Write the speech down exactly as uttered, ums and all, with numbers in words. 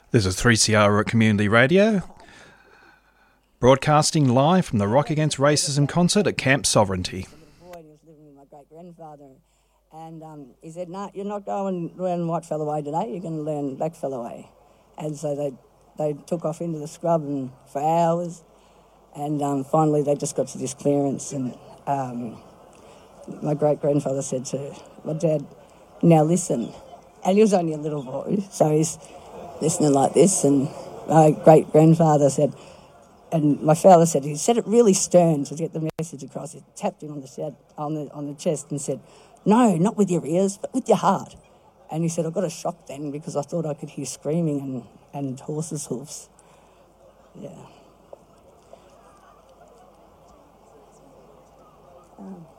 This is three C R Community Radio, broadcasting live from the Rock Against Racism concert at Camp Sovereignty. He was living with my great-grandfather, and um, he said, no, you're not going to learn whitefellow way today, you're going to learn blackfellow way. And so they they took off into the scrub and for hours, and um, finally they just got to this clearance, and um, my great-grandfather said to my dad, now listen. And he was only a little boy, so he's listening like this, and my great-grandfather said, and my father said, he said it really stern to get the message across. He tapped him on the, shed, on the on the chest and said, no, not with your ears, but with your heart. And he said, I got a shock then because I thought I could hear screaming and, and horses' hoofs. Yeah. Um.